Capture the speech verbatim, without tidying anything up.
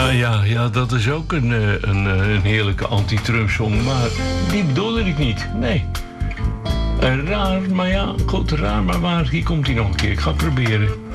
Ja, ja, ja, dat is ook een, een, een heerlijke anti-Trump-song. Maar die bedoelde ik niet, nee. Uh, raar, maar ja, goed, raar maar waar. Hier komt hij nog een keer. Ik ga het proberen.